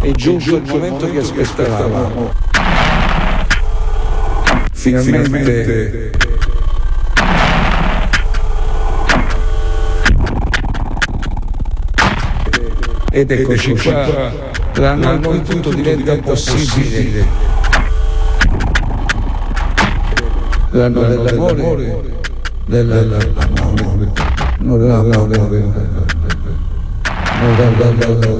È giunto il momento che aspettavamo. Finalmente ed eccoci qua. L'anno al poi tutto diventa possibile. L'anno dell'amore, dell'amore.